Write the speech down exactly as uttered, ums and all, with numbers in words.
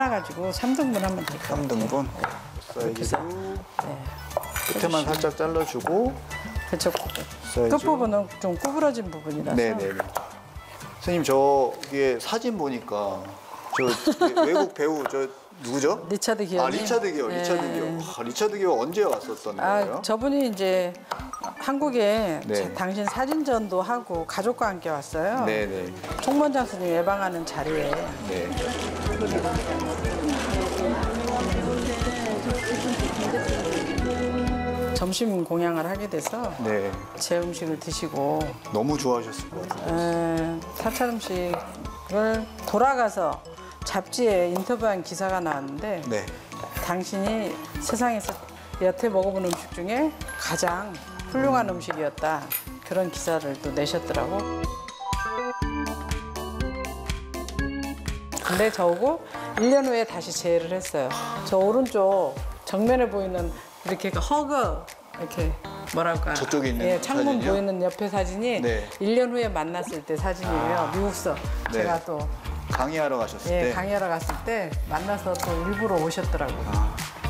가지고 삼 등분 하면 될 것 같아요. 삼 등분? 사이즈로 네. 끝에만 살짝 잘라주고 그렇죠. 끝부분은 좀 구부러진 부분이라서. 네네네. 선생님 저기에 사진 보니까 저 외국 배우 저 누구죠? 리차드 기어. 아 리차드 기어, 네. 리차드 기어. 아, 리차드 기어 언제 왔었던 거예요? 아, 저분이 이제 한국에 네. 당신 사진전도 하고 가족과 함께 왔어요. 네네. 총무장 스님 예방하는 자리에. 네. 점심 공양을 하게 돼서 네. 제 음식을 드시고 너무 좋아하셨을 것 같아요. 에, 사찰 음식을 돌아가서 잡지에 인터뷰한 기사가 나왔는데 네. 당신이 세상에서 여태 먹어본 음식 중에 가장 훌륭한 음식이었다. 그런 기사를 또 내셨더라고. 근데 저하고 일 년 후에 다시 재회를 했어요. 저 오른쪽 정면에 보이는 이렇게 허그 이렇게 뭐랄까 저쪽에 있는 예, 창문 사진이요? 보이는 옆에 사진이 네. 일 년 후에 만났을 때 사진이에요. 아. 미국서. 네. 제가 또 강의하러 가셨을 예, 때 강의하러 갔을 때 만나서 또 일부러 오셨더라고요. 아.